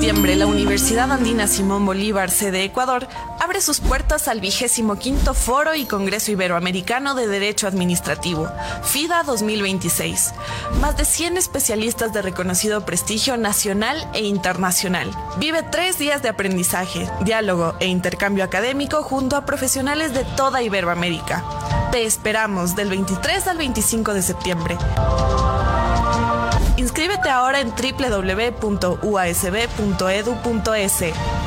septiembre, la Universidad Andina Simón Bolívar, sede Ecuador, abre sus puertas al 25º Foro y Congreso Iberoamericano de Derecho Administrativo, FIDA 2026. Más de 100 especialistas de reconocido prestigio nacional e internacional. Vive 3 días de aprendizaje, diálogo e intercambio académico junto a profesionales de toda Iberoamérica. Te esperamos del 23 al 25 de septiembre. Inscríbete ahora en www.uasb.edu.es.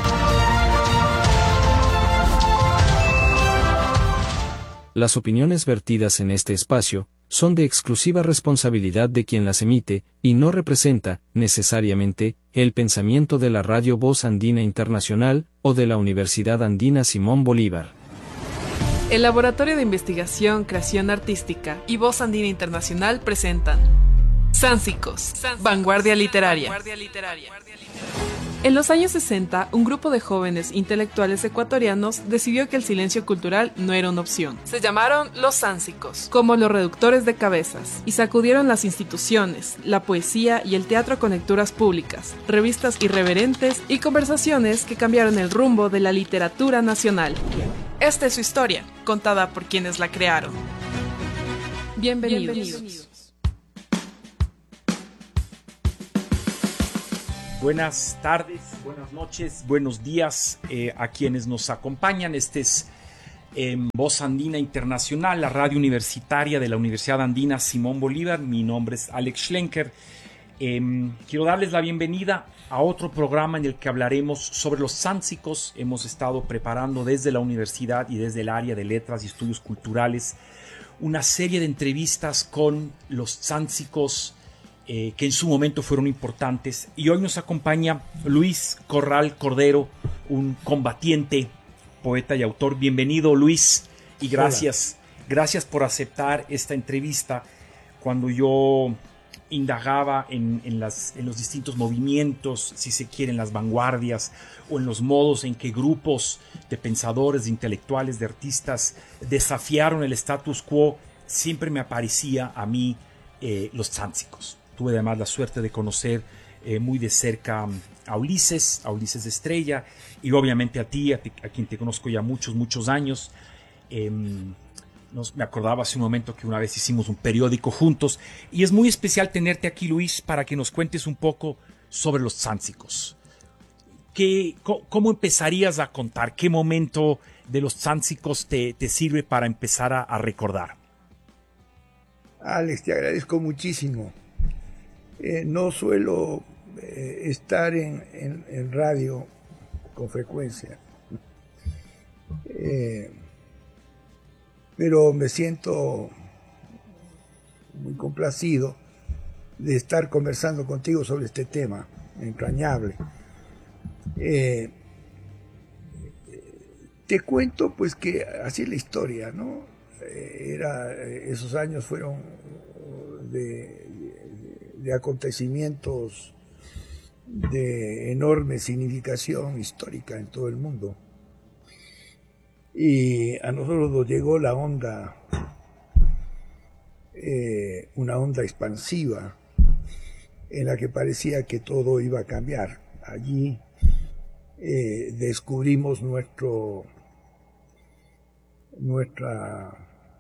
Las opiniones vertidas en este espacio son de exclusiva responsabilidad de quien las emite y no representa, necesariamente, el pensamiento de la Radio Voz Andina Internacional o de la Universidad Andina Simón Bolívar. El Laboratorio de Investigación, Creación Artística y Voz Andina Internacional presentan Sánsicos, Vanguardia Literaria. En los años 60, un grupo de jóvenes intelectuales ecuatorianos decidió que el silencio cultural no era una opción. Se llamaron los Sánsicos, como los reductores de cabezas, y sacudieron las instituciones, la poesía y el teatro con lecturas públicas, revistas irreverentes y conversaciones que cambiaron el rumbo de la literatura nacional. Esta es su historia, contada por quienes la crearon. Bienvenidos. Buenas tardes, buenas noches, buenos días a quienes nos acompañan. Este es Voz Andina Internacional, la radio universitaria de la Universidad Andina Simón Bolívar. Mi nombre es Alex Schlenker. Quiero darles la bienvenida a otro programa en el que hablaremos sobre los sánsicos. Hemos estado preparando desde la universidad y desde el área de letras y estudios culturales una serie de entrevistas con los sánsicos que en su momento fueron importantes, y hoy nos acompaña Luis Corral Cordero, un combatiente, poeta y autor. Bienvenido, Luis, y gracias por aceptar esta entrevista. Cuando yo indagaba en los distintos movimientos, si se quiere, en las vanguardias o en los modos en que grupos de pensadores, de intelectuales, de artistas desafiaron el status quo, siempre me aparecía a mí los sánsicos. Tuve además la suerte de conocer muy de cerca a Ulises Estrella, y obviamente a ti, a quien te conozco ya muchos años. Me acordaba hace un momento que una vez hicimos un periódico juntos, y es muy especial tenerte aquí, Luis, para que nos cuentes un poco sobre los sánsicos. ¿Cómo empezarías a contar? ¿Qué momento de los sánsicos te sirve para empezar a recordar? Alex, te agradezco muchísimo. No suelo estar en radio con frecuencia, pero me siento muy complacido de estar conversando contigo sobre este tema entrañable. Te cuento pues que así es la historia, ¿no? Esos años fueron de acontecimientos de enorme significación histórica en todo el mundo, y a nosotros nos llegó la onda, una onda expansiva en la que parecía que todo iba a cambiar. Allí descubrimos nuestra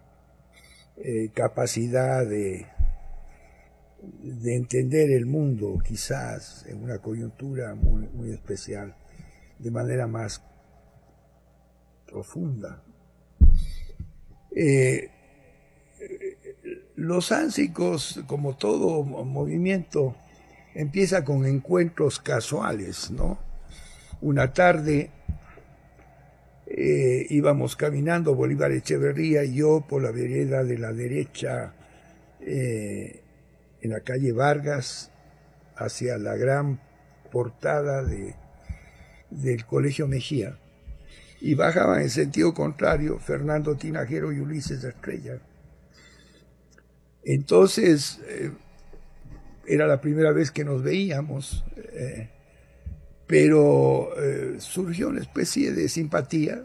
capacidad de entender el mundo, quizás en una coyuntura muy especial, de manera más profunda. Los sánsicos, como todo movimiento, empieza con encuentros casuales, ¿no? Una tarde íbamos caminando, Bolívar Echeverría y yo, por la vereda de la derecha, en la calle Vargas, hacia la gran portada del Colegio Mejía, y bajaban en sentido contrario Fernando Tinajero y Ulises Estrella. Entonces era la primera vez que nos veíamos, pero surgió una especie de simpatía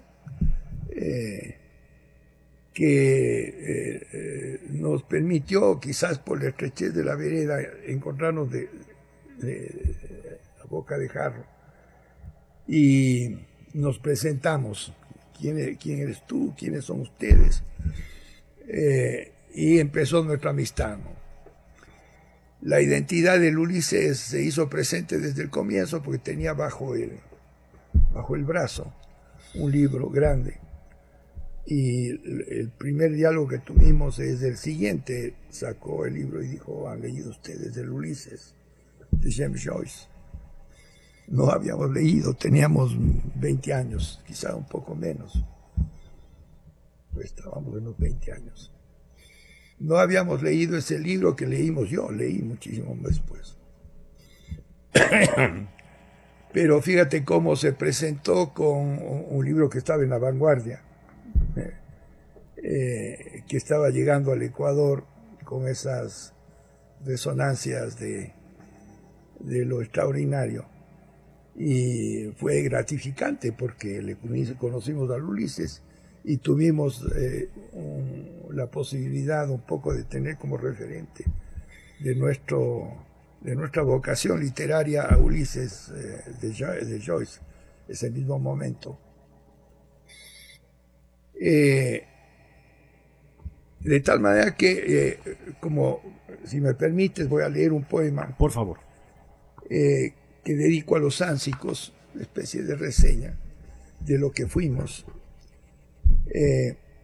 que nos permitió, quizás por la estrechez de la vereda, encontrarnos a boca de jarro y nos presentamos. ¿Quién eres tú? ¿Quiénes son ustedes? Y empezó nuestra amistad, ¿no? La identidad del Ulises se hizo presente desde el comienzo porque tenía bajo el brazo un libro grande. Y el primer diálogo que tuvimos es el siguiente. Sacó el libro y dijo: ¿han leído ustedes el Ulises de James Joyce? No habíamos leído, teníamos 20 años, quizá un poco menos. Pues estábamos en los 20 años. No habíamos leído ese libro que leímos, yo leí muchísimo después. Pero fíjate cómo se presentó con un libro que estaba en la vanguardia, que estaba llegando al Ecuador con esas resonancias de lo extraordinario. Y fue gratificante porque le conocimos al Ulises y tuvimos la posibilidad un poco de tener como referente de nuestra vocación literaria a Ulises de Joyce, ese mismo momento. De tal manera que, como si me permites, voy a leer un poema. Por favor. Que dedico a los sánsicos, una especie de reseña de lo que fuimos.